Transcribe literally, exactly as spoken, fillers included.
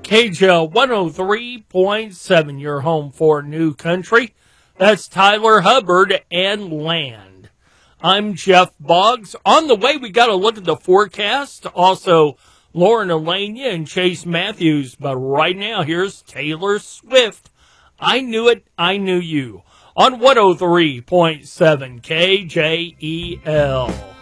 K J L one oh three point seven, your home for New Country. That's Tyler Hubbard and Land. I'm Jeff Boggs. On the way, we got to look at the forecast. Also, Lauren Elenia and Chase Matthews. But right now, here's Taylor Swift. I Knew It, I Knew You. On one oh three point seven K J E L.